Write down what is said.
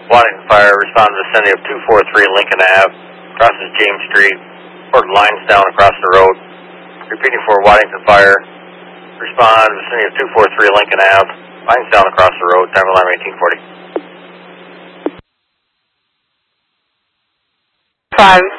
Waddington Fire, respond to the vicinity of 243 Lincoln Ave, crosses James Street, report lines down across the road. Repeating for Waddington Fire, respond to the vicinity of 243 Lincoln Ave, lines down across the road, time alarm 1840. 5.